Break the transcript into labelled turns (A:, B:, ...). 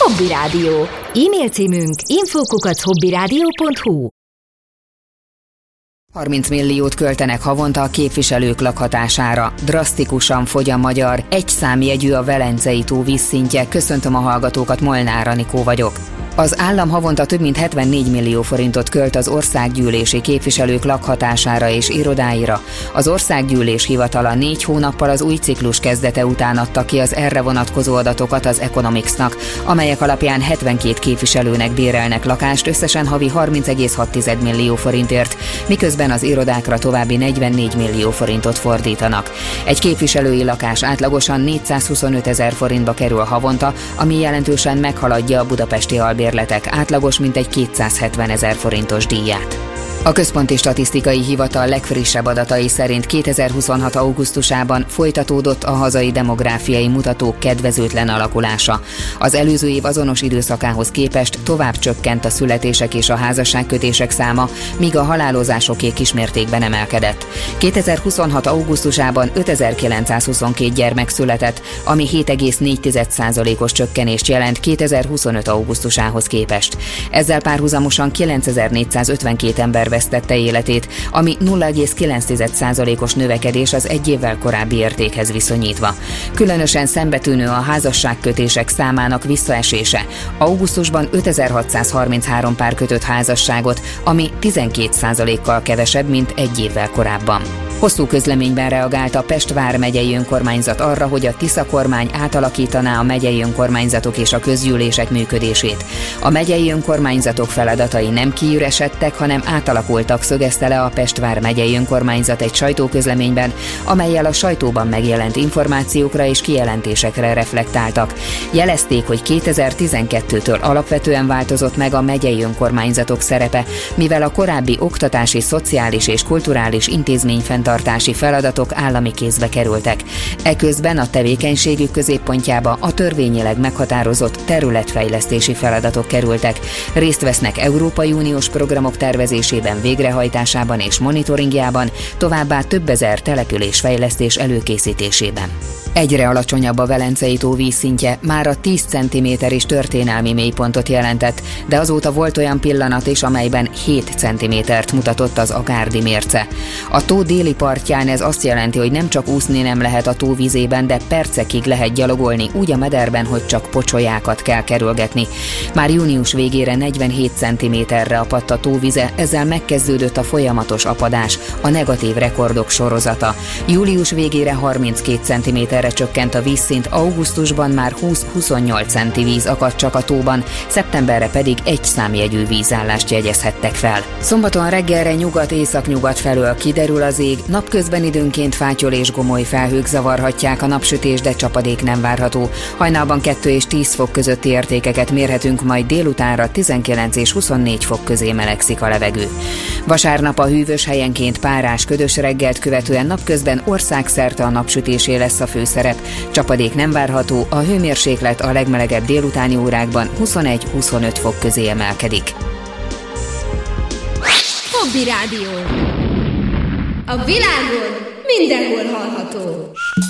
A: Hobby Rádió. E-mail címünk info@hobbyradio.hu. 30 milliót költenek havonta a képviselők lakhatására. Drasztikusan fogy a magyar, egy számjegyű a Velencei tó vízszintje. Köszöntöm a hallgatókat, Molnár Anikó vagyok. Az állam havonta több mint 74 millió forintot költ az országgyűlési képviselők lakhatására és irodáira. Az országgyűlés hivatala 4 hónappal az új ciklus kezdete után adta ki az erre vonatkozó adatokat az Economicsnak, amelyek alapján 72 képviselőnek bérelnek lakást összesen havi 30,6 millió forintért, miközben az irodákra további 44 millió forintot fordítanak. Egy képviselői lakás átlagosan 425 000 forintba kerül havonta, ami jelentősen meghaladja a budapesti albérletek átlagos mintegy 270 000 forintos díját. A Központi Statisztikai Hivatal legfrissebb adatai szerint 2026. augusztusában folytatódott a hazai demográfiai mutatók kedvezőtlen alakulása. Az előző év azonos időszakához képest tovább csökkent a születések és a házasságkötések száma, míg a halálozásoké kismértékben emelkedett. 2026. augusztusában 5922 gyermek született, ami 7,4%-os csökkenést jelent 2025. augusztusához képest. Ezzel párhuzamosan 9452 ember vesztette életét, ami 0,9%-os növekedés az egy évvel korábbi értékhez viszonyítva. Különösen szembetűnő a házasságkötések számának visszaesése. Augusztusban 5633 pár kötött házasságot, ami 12%-kal kevesebb, mint egy évvel korábban. Hosszú közleményben reagált a Pest vármegyei önkormányzat arra, hogy a Tisza kormány átalakítaná a megyei önkormányzatok és a közgyűlések működését. A megyei önkormányzatok feladatai nem kiüresedtek, hanem átalakultak, szögezte le a Pest vármegyei önkormányzat egy sajtóközleményben, amellyel a sajtóban megjelent információkra és kijelentésekre reflektáltak. Jelezték, hogy 2012-től alapvetően változott meg a megyei önkormányzatok szerepe, mivel a korábbi oktatási, szociális és kulturális intézményfenntartási feladatok állami kézbe kerültek. Eközben a tevékenységük középpontjába a törvényileg meghatározott területfejlesztési feladatok kerültek. Részt vesznek Európai Uniós programok tervezésében, végrehajtásában és monitoringjában, továbbá több ezer településfejlesztés előkészítésében. Egyre alacsonyabb a Velencei tó vízszintje, már a 10 cm is történelmi mélypontot jelentett, de azóta volt olyan pillanat is, amelyben 7 cm-t mutatott az Agárdi mérce. A tó déli partján ez azt jelenti, hogy nem csak úszni nem lehet a tó vízében, de percekig lehet gyalogolni úgy a mederben, hogy csak pocsolyákat kell kerülgetni. Már június végére 47 cm-re apadt a tóvize, ezzel megkezdődött a folyamatos apadás, a negatív rekordok sorozata. Július végére 32 cm-re csökkent a vízszint, augusztusban már 20-28 centi víz akadt csak a tóban, szeptemberre pedig egy számjegyű vízállást jegyezhettek fel. Szombaton reggelre nyugat-északnyugat felől kiderül az ég, napközben időnként fátyol és gomoly felhők zavarhatják a napsütés, de csapadék nem várható. Hajnalban 2 és 10 fok közötti értékeket mérhetünk, majd délutánra 19 és 24 fok közé melegszik a levegő. Vasárnap a hűvös, helyenként párás, ködös reggelt követően napközben országszerte a napsütésé lesz a főszerep. Csapadék nem várható, a hőmérséklet a legmelegebb délutáni órákban 21-25 fok közé emelkedik. Hobby Rádió. A világon mindenhol hallható.